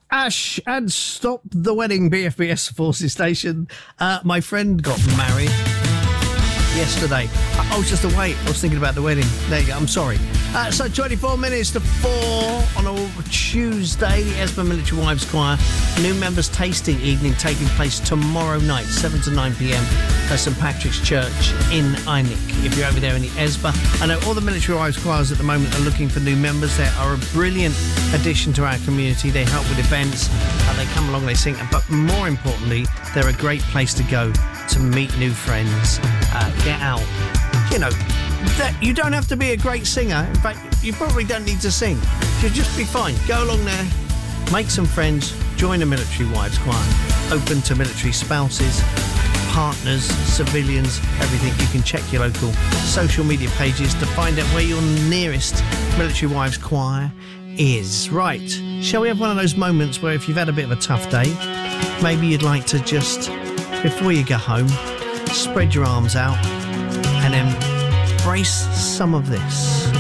Ash and Stop the Wedding, BFBS Forces Station. My friend got married yesterday. I was just away. I was thinking about the wedding. There you go. I'm sorry. So 24 minutes to 4 on a Tuesday. The Esma Military Wives Choir new members tasting evening taking place tomorrow night, 7 to 9 p.m. at St Patrick's Church in Einik. If you're over there in the Esma, I know all the Military Wives Choirs at the moment are looking for new members. They are a brilliant addition to our community. They help with events. They come along, they sing, but more importantly, they're a great place to go to meet new friends, get out. You know, you don't have to be a great singer. In fact, you probably don't need to sing. You'll just be fine. Go along there, make some friends, join a Military Wives Choir, open to military spouses, partners, civilians, everything. You can check your local social media pages to find out where your nearest Military Wives Choir is. Right, shall we have one of those moments where if you've had a bit of a tough day, maybe you'd like to just, before you go home, spread your arms out and embrace some of this.